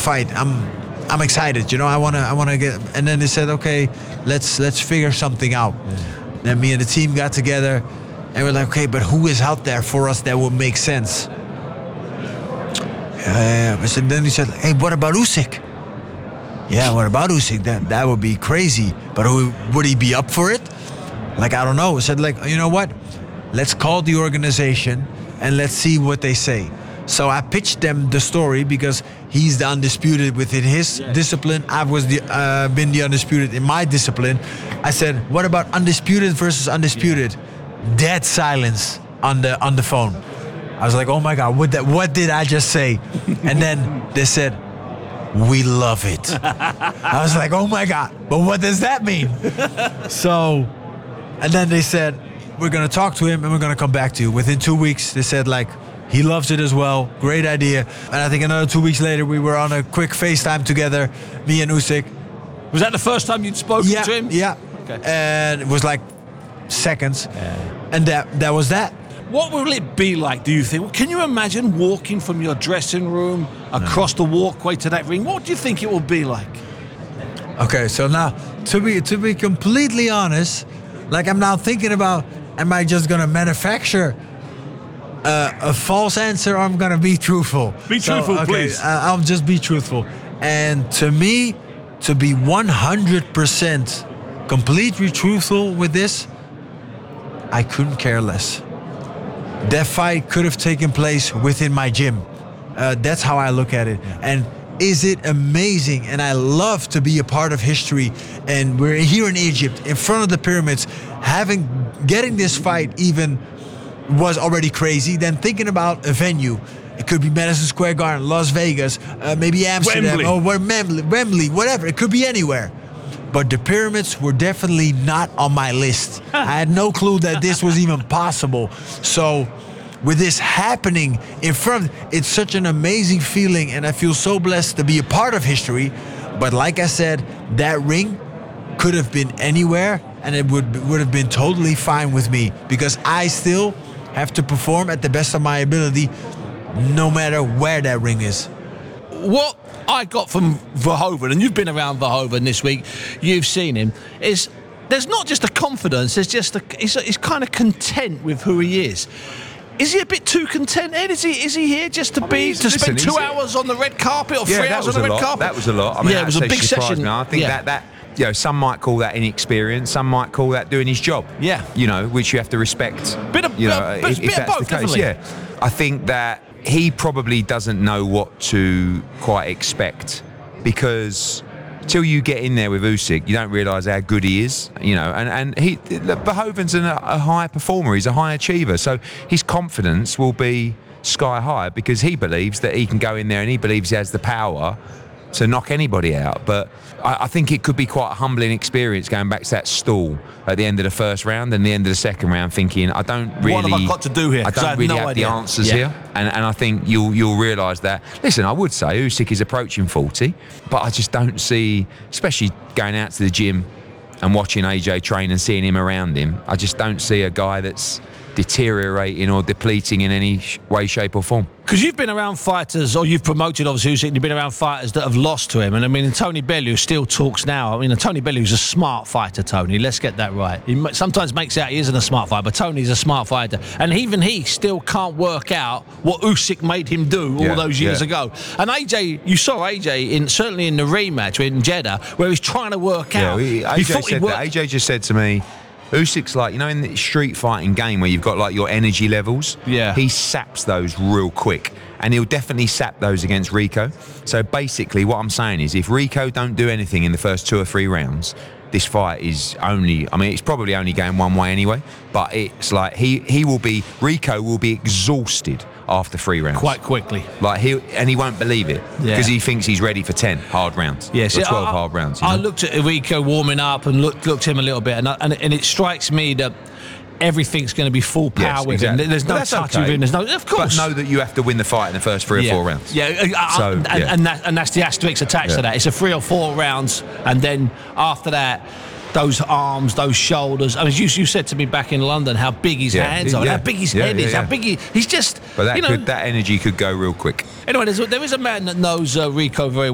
fight. I'm excited. You know, I wanna get. And then they said, okay, let's figure something out. Then me and the team got together, and we're like, okay, but who is out there for us that would make sense? Then he said, hey, what about Usyk? Yeah, what about Usyk? That would be crazy. But would he be up for it? Like, I don't know. I said, like, you know what? Let's call the organization and let's see what they say. So I pitched them the story because he's the undisputed within his discipline. I was been the undisputed in my discipline. I said, what about undisputed versus undisputed? Dead silence on the phone. I was like, oh my God, what did I just say? And then they said, we love it. I was like, oh my God, but what does that mean? So, and then they said, we're going to talk to him and we're going to come back to you. Within 2 weeks, they said, like, he loves it as well. Great idea. And I think another 2 weeks later, we were on a quick FaceTime together, me and Usyk. Was that the first time you'd spoken to him? Yeah. Okay. And it was like seconds. And that was that. What will it be like, do you think? Can you imagine walking from your dressing room across the walkway to that ring? What do you think it will be like? Okay, so now, to be completely honest, like I'm now thinking about, am I just going to manufacture a false answer or I'm going to be truthful? Be truthful, please. I'll just be truthful. And to me, to be 100% completely truthful with this, I couldn't care less. That fight could have taken place within my gym. That's how I look at it. And is it amazing? And I love to be a part of history. And we're here in Egypt, in front of the pyramids, getting this fight even was already crazy. Then thinking about a venue. It could be Madison Square Garden, Las Vegas, maybe Amsterdam, Wembley, whatever. It could be anywhere. But the pyramids were definitely not on my list. I had no clue that this was even possible. So with this happening in front, it's such an amazing feeling, and I feel so blessed to be a part of history. But like I said, that ring could have been anywhere, and it would have been totally fine with me because I still have to perform at the best of my ability no matter where that ring is. What I got from Verhoeven, and you've been around Verhoeven this week, you've seen him, is there's not just a confidence, there's just he's kind of content with who he is. Is he a bit too contented? Is he here just to spend 2 hours on the red carpet or 3 hours on the red carpet? That was a lot. I mean, it was a big session. I think that you know, some might call that inexperience, some might call that doing his job. Yeah. You know, which you have to respect. Bit of you know, both, if that's the case. Definitely. Yeah. I think that he probably doesn't know what to quite expect because till you get in there with Usyk, you don't realise how good he is, you know. And Verhoeven's a high performer, he's a high achiever, so his confidence will be sky high because he believes that he can go in there and he believes he has the power to knock anybody out. But I think it could be quite a humbling experience going back to that stall at the end of the first round and the end of the second round thinking, I don't really... What have I got to do here? I don't really have the answers here. And I think you'll realise that. Listen, I would say Usyk is approaching 40, but I just don't see, especially going out to the gym and watching AJ train and seeing him around him, I just don't see a guy that's deteriorating or depleting in any way, shape or form. Because you've been around fighters, or you've promoted obviously Usyk, and you've been around fighters that have lost to him. And I mean, Tony Bellew still talks now. I mean, Tony Bellew's a smart fighter, Tony. Let's get that right. He sometimes makes out he isn't a smart fighter, but Tony's a smart fighter. And even he still can't work out what Usyk made him do all those years ago. And AJ, you saw AJ certainly in the rematch in Jeddah, where he's trying to work out. AJ just said to me, Usyk's like, you know, in the street fighting game where you've got like your energy levels, he saps those real quick, and he'll definitely sap those against Rico. So basically what I'm saying is if Rico don't do anything in the first 2 or 3 rounds, this fight is only, I mean, it's probably only going one way anyway, but it's like Rico will be exhausted after 3 rounds. Quite quickly. Like he won't believe it because he thinks he's ready for 10 hard rounds. Yes, or 12 hard rounds. You know? I looked at Rico warming up and looked at him a little bit, and it strikes me that everything's going to be full power with him. There's no touch with him. There's no, of course. But know that you have to win the fight in the first 3 or 4 rounds. And that's the asterisk attached to that. It's a 3 or 4 rounds, and then after that, those arms, those shoulders. I mean, you said to me back in London how big his hands are, how big his head is, how big he's just. But that energy could go real quick. Anyway, there is a man that knows Rico very well.